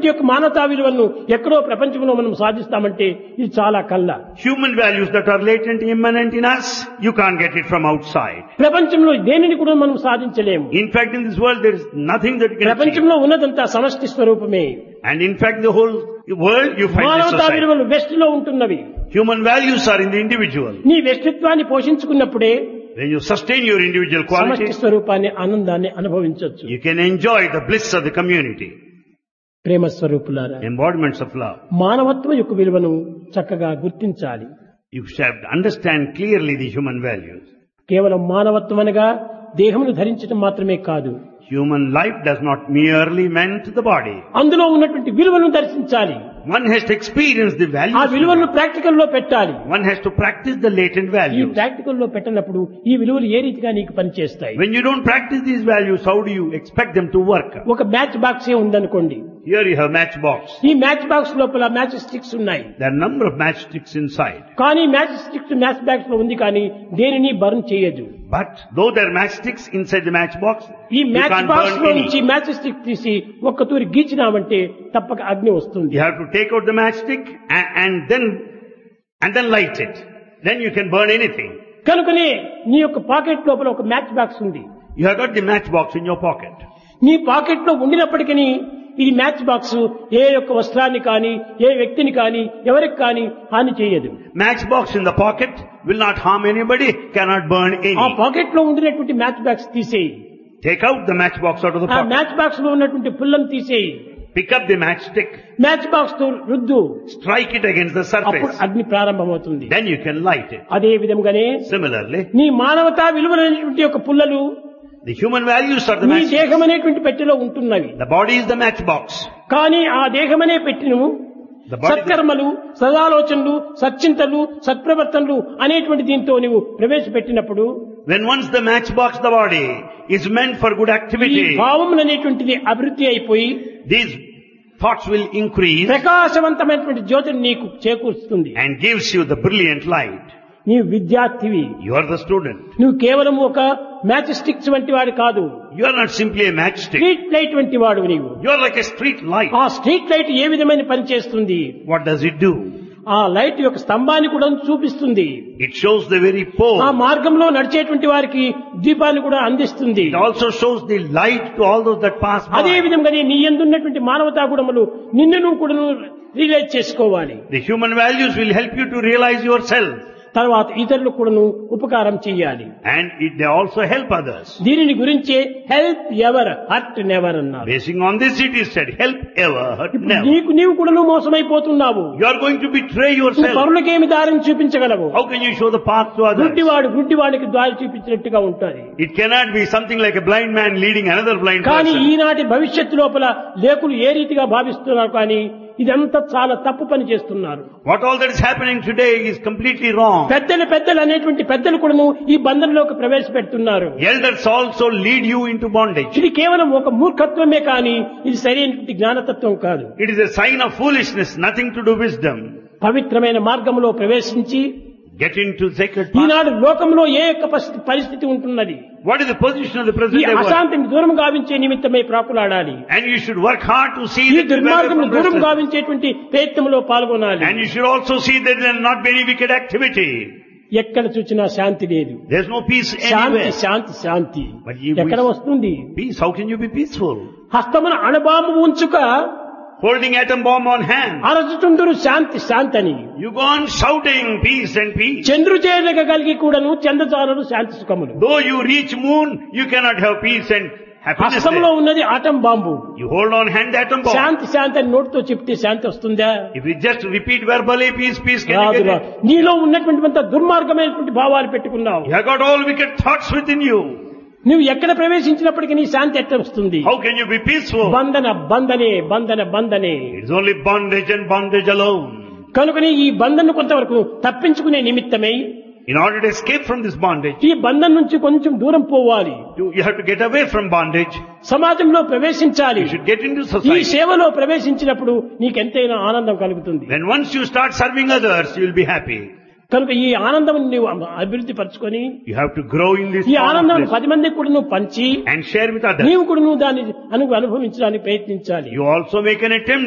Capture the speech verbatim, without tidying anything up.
యొక్క మానవతా విలువలను ఎక్కడో ప్రపంచంలో మనం సాధిస్తామంటే ఇది చాలా కళ్ళ. Human values that are latent, immanent in us, you can't get it from outside. ప్రపంచంలో దేనిని కూడా మనం సాధించలేము. In fact, in this world there is nothing that you can achieve. ప్రపంచంలో ఉన్నదంతా సమష్టి స్వరూపమే. And in fact, the whole world you find this మానవతా society. విలువలు వెస్ట్ లో ఉంటున్నవి. Human values are in the individual. నీ వ్యక్తిత్వాన్ని పోషించుకున్నప్పుడే When you sustain your individual సమష్టి qualities, స్వరూపాన్ని ఆనందాన్ని అనుభవించవచ్చు. you can enjoy the bliss of the community. ప్రేమ స్వరూపులారా, Embodiments of love. మానవత్వం యొక్క విలువను చక్కగా గుర్తించాలి. You should understand clearly the human values. కేవలం మానవత్వం అనగా దేహమును ధరించడం మాత్రమే కాదు, Human life does not merely meant the body. అందులో ఉన్నటువంటి విలువలను దర్శించాలి. One has to experience the ఆ values. విలువలను ప్రాక్టికల్ లో పెట్టాలి. One has to practice the latent ఈ values. ప్రాక్టికల్ లో పెట్టినప్పుడు ఈ విలువలు ఏ రీతిగా నీకు పనిచేస్తాయి? When you don't practice these values, how do you expect them to work? ఒక మ్యాచ్ బాక్స్ ఏ ఉందనుకోండి. Here you have matchbox. ఈ మ్యాచ్ బాక్స్ లోపల మ్యాచ్ స్టిక్స్ ఉన్నాయి. There are a number of matchsticks inside. కానీ మ్యాచ్ స్టిక్స్ మ్యాచ్ బాక్స్ లో ఉంది కానీ దేనిని బర్న్ చేయదు. But though there are matchsticks inside the matchbox, ఈ you match can't box burn లో any. నుంచి మ్యాచ్ స్టిక్ తీసి ఒక్క తూరి గీచినామంటే తప్పక అగ్ని వస్తుంది. You have to take out the matchstick and, and then and then light it. Then you can burn anything. కనుకనే నీ యొక్క పాకెట్ లోపల ఒక మ్యాచ్ బాక్స్ ఉంది. You have got the matchbox in your pocket. నీ పాకెట్ లో ఉండినప్పటికీ ఈ match box ఏ యొక్క వస్త్రాన్ని కానీ ఏ వ్యక్తిని కానీ ఎవరికి కానీ హాని చేయదు. Matchbox in the pocket will not harm anybody, cannot burn ఆ any. పాకెట్ లో ఉండినటువంటి మ్యాచ్ బాక్స్ తీసేయి. Take out the matchbox out of the ఆ pocket. మ్యాచ్ బాక్స్ లో ఉన్నటువంటి పుల్లను తీసేయి. Pick up the matchstick. Match box తో రుద్దు. Strike it against the అప్పుడు surface. అగ్ని ప్రారంభమవుతుంది. Then you can light it. అదే విధంగానే Similarly, నీ మానవతా విలువలైనటువంటి యొక్క పుల్లలు the human values are the నీ matchstick. దేహం అనేటువంటి పెట్టెలో ఉంటున్నవి. The body is the matchbox. కానీ ఆ దేహమనే పెట్టిను The body, సత్కర్మలు, సదాలోచనలు, సచ్చింతలు, సత్ప్రవర్తనలు అనేటువంటి దీంతో నువ్వు ప్రవేశపెట్టినప్పుడు when once the matchbox, the body, is meant for good ఈ activity, భావములు అనేటువంటిది అభివృద్ధి అయిపోయి these thoughts will increase ప్రకాశవంతమైనటువంటి జ్యోతిని నీకు చేకూరుస్తుంది. and gives you the brilliant light. నీవు విద్యార్థివి. You are the student. నువ్వు కేవలం ఒక మ్యాచ్ స్టిక్స్ వంటి వాడు కాదు, You are not simply a matchstick. Street light వంటి వాడు నీవు. You are like a street light. ఆ స్ట్రీట్ లైట్ ఏ విధమైన పని చేస్తుంది? What does it do? ఆ లైట్ యొక్క స్తంభాన్ని కూడా చూపిస్తుంది. It shows the very ఆ pole. మార్గంలో నడిచేటువంటి వారికి దీపాన్ని కూడా అందిస్తుంది. It also shows the light to all those that pass అదే by. విధంగా నీ యందున్నటువంటి మానవతా గుణములు నిన్ను నువ్వు కూడా రియలైజ్ చేసుకోవాలి. The human values will help you to realize yourself. తర్వాత ఇతరులకు కూడా ఉపకారం చేయాలి. And it, they also help others. దీనిని గురించే హెల్ప్ ఎవర్ హర్ట్ నెవర్ అన్నారు. Basing on this it is said, help ever, hurt ఇప్పుడు never. నీకు నీవు కూడా నువ్వు మోసమైపోతున్నావు. You are going to betray నువ్వు yourself. పరులకేమి దారిని చూపించగలవు? How can you show the path to others? గుడ్డివాడు గుడ్డివాడికి దారి చూపించినట్టుగా ఉంటుంది. It cannot be something like a blind man leading another blind కానీ person. ఈనాటి భవిష్యత్తు లోపల లేకులు ఏ రీతిగా భావిస్తున్నారు కానీ ఇదంతా చాలా తప్పు పని చేస్తున్నారు. What all that is happening today is completely wrong. పెద్దలు పెద్దలు అనేటువంటి పెద్దలు కూడాను ఈ బంధంలోకి ప్రవేశపెడుతున్నారు. Elders also lead you into bondage. ఇది కేవలం ఒక మూర్ఖత్వమే కానీ ఇది సరైనటువంటి జ్ఞానతత్వం కాదు. It is a sign of foolishness, nothing to do wisdom. పవిత్రమైన మార్గంలో ప్రవేశించి Get into sacred path. ఈనాడు లోకంలో ఏ యొక్క పరిస్థితి- పరిస్థితి ఉంటున్నది? What is the position of the ఈ present day world? అశాంతిని దూరం గావించే నిమిత్తమై ప్రాకులాడాలి. And you should work hard to see ఈ that you better దుర్మార్గం from దూరం present. గావించేటువంటి ప్రయత్నంలో పాల్గొనాలి. And you should also see that there will not be any wicked activity. ఎక్కడ చూసినా శాంతి లేదు. There is no peace Shanti anywhere. Shanti Shanti But you ఎక్కడ wish- వస్తుంది? Peace, how can you be peaceful? హస్తమున అణబాము ఉంచుక Holding atom bomb on hand. అరచుచుందురు శాంతి శాంతి అని. You go on shouting peace and peace. Chandru చేరక కలిగి కూడాను చంద్రచారులు శాంతి సుఖములు. Though you reach moon, you cannot have peace and happiness హస్తములో there. ఉన్నది atom bomb. You hold on hand the atom bomb. శాంతి శాంతి అని నోటితో చెప్తే శాంతి వస్తుందా? If you just repeat verbally peace, peace, can you రాదు get రా. it? నీలో ఉన్నటువంటి దుర్మార్గమైనటువంటి భావాలు పెట్టుకున్నావు. You have got all wicked thoughts within you. నువ్వు ఎక్కడ ప్రవేశించినప్పటికీ నీ శాంతి ఎట్లా వస్తుంది? How can you be peaceful? బంధన బంధనే బంధన బంధనే. It's only bondage and bondage alone. కనుకనే ఈ బంధను కొంతవరకు తప్పించుకునే నిమిత్తమై In order to escape from this bondage, ఈ బంధం నుంచి కొంచెం దూరం పోవాలి. you, you have to get away from bondage. సమాజంలో ప్రవేశించాలి. You should get into ఈ society. సేవలో ప్రవేశించినప్పుడు నీకెంతైనా ఆనందం కలుగుతుంది. When once you start serving others, you will be happy. కనుక ఈ ఆనందం నీవు అభివృద్ధి పరచుకొని You have to grow in this ఈ ఆనందం bliss పది మందికి కూడా నువ్వు పంచి and share with others. నీవు కూడా నువ్వు దాన్ని అను అనుభవించడానికి ప్రయత్నించాలి. You also make an attempt